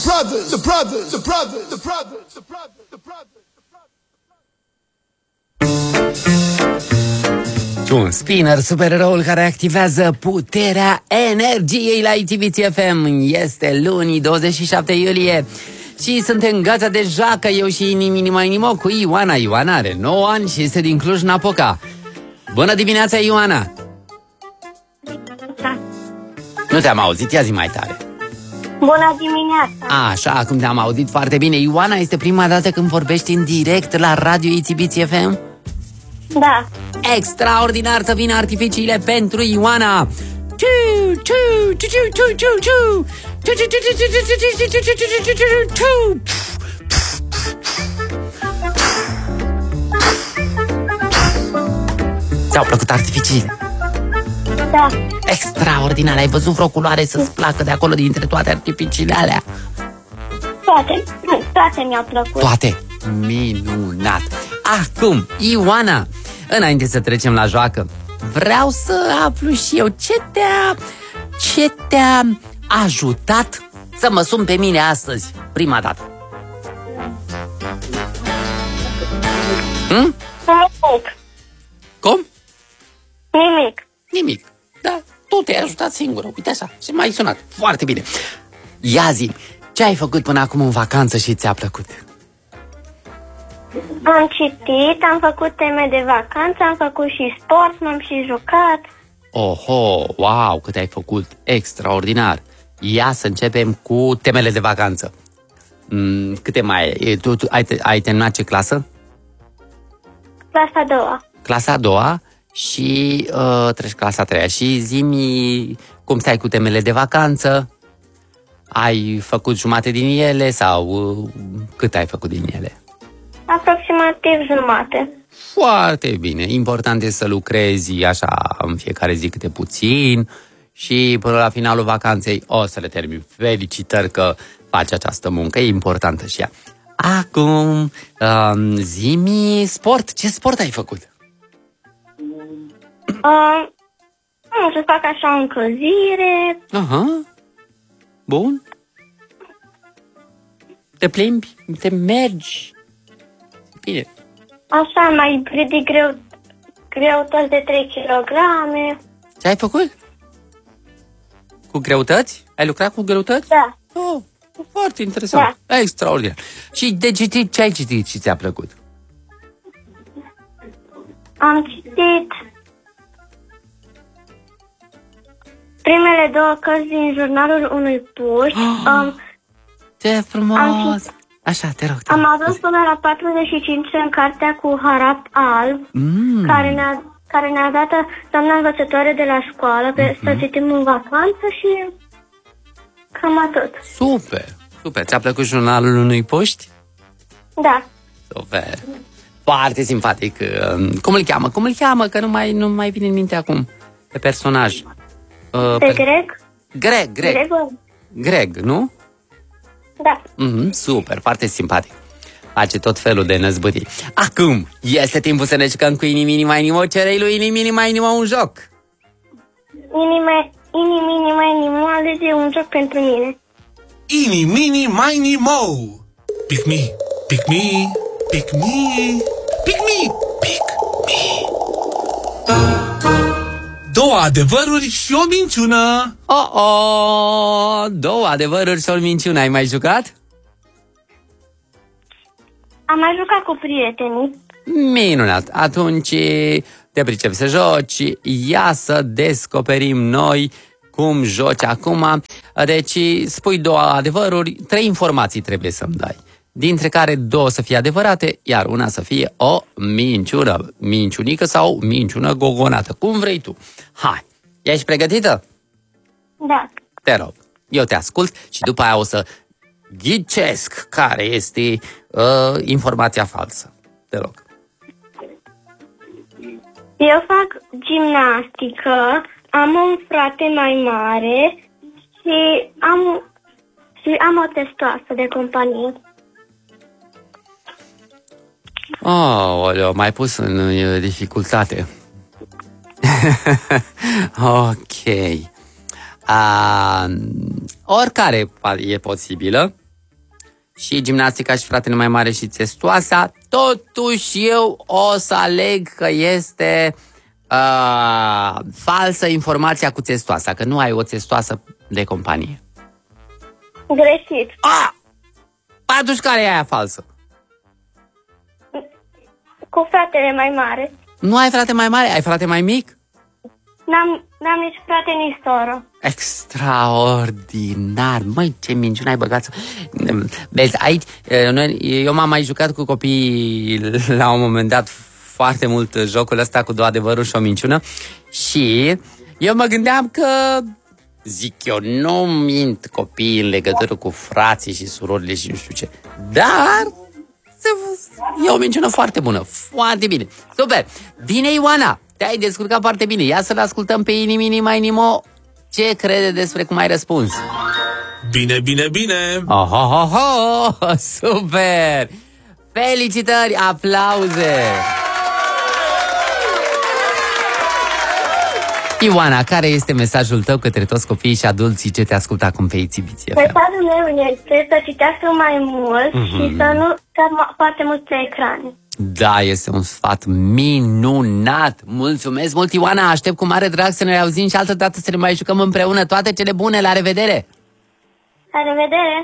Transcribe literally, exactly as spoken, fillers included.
Brothers, the brothers, the brothers, the brothers, the brothers, the brothers, the brothers. Un spinner, supereroul care activează puterea energiei la I T V T F M. Este luni, douăzeci și șapte iulie și suntem gata de joacă, eu și Ini Minima Inimo cu Ioana. Ioana are nouă ani și este din Cluj-Napoca. Bună dimineața, Ioana! Da. Nu te-am auzit, ia zi mai tare. Bună dimineața! Așa, acum te-am auzit foarte bine. Ioana, este prima dată când vorbești în direct la radio I T V T F M? Da. Extraordinar, să vină artificiile pentru Ioana. Ți-au plăcut artificiile? Da. Extraordinar, ai văzut vreo culoare să-ți placă de acolo dintre toate artificiile alea? Toate, toate mi-au plăcut. Toate? Minunat! Acum, Ioana, înainte să trecem la joacă, vreau să aflu și eu ce te-a, ce te-a ajutat să mă sun pe mine astăzi, prima dată. Hm? Nimic. Cum? Nimic. Nimic. Da, tu te-ai ajutat singură. Uite așa, și m-ai sunat. Foarte bine. Ia zi, ce ai făcut până acum în vacanță și ți-a plăcut? Am citit, am făcut teme de vacanță, am făcut și sport, m-am și jucat. Oho, wow, cât ai făcut, extraordinar. Ia să începem cu temele de vacanță. Mm, câte mai ai? Tu, tu ai, ai terminat ce clasă? Clasa a doua. Clasa a doua și uh, treci clasa a treia. Și zi-mi cum stai cu temele de vacanță? Ai făcut jumate din ele sau uh, cât ai făcut din ele? Aproximativ jumate. Foarte bine. Important este să lucrezi așa în fiecare zi câte puțin și până la finalul vacanței o să le termini. Felicitări că faci această muncă, e importantă și ea. Acum, um, zi-mi sport. Ce sport ai făcut? Uh, nu, să fac așa o încălzire. Aha. Bun. Te plimbi? Te mergi? Bine. Așa, mai ridic greu, greutăți de trei kilograme. Ce ai făcut? Cu greutăți? Ai lucrat cu greutăți? Da. Oh, foarte interesant. Da. Extraordinar. Și de citit, ce ai citit și ți-a plăcut? Am citit primele două cărți din jurnalul unui puș. Oh, um, ce frumos! am citit- Așa, te rog. Te Am rog. ajuns până la patruzeci și cinci în cartea cu harap alb, Mm. care ne-a, care ne-a dat doamna învățătoare de la școală pe Mhm. să citim în vacanță și cam atât. Super, super. Ți-a plăcut jurnalul unui puști? Da. Super. Foarte simpatic. Cum îl cheamă? Cum îl cheamă? Că nu mai, nu mai vine în minte acum. Pe personaj. Uh, Pe pe... grec? Greg, Greg. Gregor? Greg, nu? Da. Mm-hmm, super, foarte simpatic. Face tot felul de năzbâtii. Acum, este timpul să ne jucăm cu Ini Minima Inimo. Cerei lui Ini Minima Inimo un joc. Inima, inima, inima, inima, alege un joc pentru mine. Eeny, meeny, miny, mo. Pick me, pick me, pick me, pick me, pick me. Două adevăruri și o minciună. Oh, oh, două adevăruri și o minciună. Ai mai jucat? Am mai jucat cu prietenii. Minunat. Atunci te pricepi să joci. Ia să descoperim noi cum joci acum. Deci spui două adevăruri, trei informații trebuie să-mi dai, dintre care două să fie adevărate, iar una să fie o minciună, minciunică sau minciună gogonată, cum vrei tu. Hai, ești pregătită? Da. Te rog, eu te ascult și după aia o să ghicesc care este uh, informația falsă. Te rog. Eu fac gimnastică, am un frate mai mare și am, și am o testoasă de companie. Oh, m-ai pus în uh, dificultate. Ok. Uh, oricare e posibilă, și gimnastica și fratele mai mare și testoasa, totuși eu o să aleg că este uh, falsă informația cu testoasa, că nu ai o testoasă de companie. Greșit. A! Atunci care e aia falsă? Cu fratele mai mare. Nu ai frate mai mare? Ai frate mai mic? N-am, n-am nici frate, nici soră. Extraordinar! Măi, ce minciună ai băgat! Vezi, aici, noi, eu m-am mai jucat cu copiii la un moment dat foarte mult jocul ăsta cu două adevăruri și o minciună și eu mă gândeam că, zic eu, nu mint copiii în legătură cu frații și surorile și nu știu ce, dar e o minciună foarte bună, foarte bine. Super! Bine, Ioana! Te-ai descurcat foarte bine. Ia să-l ascultăm pe Ini, Mini, Mai Nimo. Ce crede despre cum ai răspuns? Bine, bine, bine! Oh, oh, oh, oh, super! Felicitări, aplauze! Ioana, care este mesajul tău către toți copiii și adulții ce te ascultă acum pe Exibiție? Mesajul meu este să citească mai mult Mm-hmm. și să nu stea ma- foarte mult pe ecrane. Da, este un sfat minunat. Mulțumesc mult, Ioana. Aștept cu mare drag să ne auzim și altă dată să ne mai jucăm împreună. Toate cele bune, la revedere! La revedere!